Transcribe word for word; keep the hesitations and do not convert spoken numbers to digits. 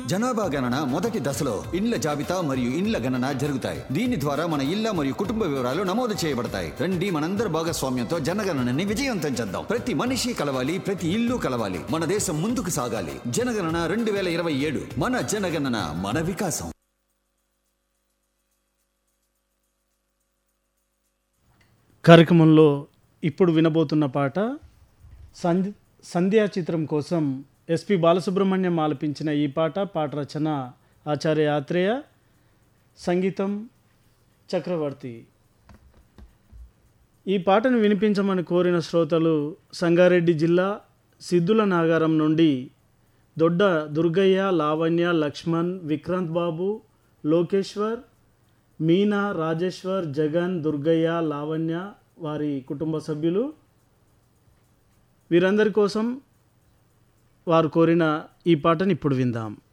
జనాభా గణన మొదటి దశలో ఇండ్ల జాబితా మరియు ఇండ్ల గణన జరుగుతాయి. దీని ద్వారా మన ఇళ్ల మరియు కుటుంబ వివరాలు నమోదు చేయబడతాయి. రండి మనందరి భాగస్వామ్యంతో జనగణనని విజయవంతం చేద్దాం. ప్రతి మనిషి కలవాలి, ప్రతి ఇల్లు కలవాలి. మన దేశం ముందుకు సాగాలి. జనగణన రెండు వేల ఇరవై ఏడు. మన జనగణన, మన వికాసం. కార్యక్రమంలో ఇప్పుడు వినబోతున్న పాట సంధ్య సంధ్యా చిత్రం కోసం ఎస్పి బాలసుబ్రహ్మణ్యం ఆలపించిన ఈ పాట. పాట రచన ఆచార్య ఆత్రేయ, సంగీతం చక్రవర్తి. ఈ పాటను వినిపించమని కోరిన శ్రోతలు సంగారెడ్డి జిల్లా సిద్ధుల నాగారం నుండి దొడ్డ దుర్గయ్య, లావణ్య, లక్ష్మణ్, విక్రాంత్ బాబు, లోకేశ్వర్, మీనా, రాజేశ్వర్, జగన్, దుర్గయ్య, లావణ్య, వారి కుటుంబ సభ్యులు. వీరందరి కోసం వారు కోరిన ఈ పాటను ఇప్పుడు విందాం.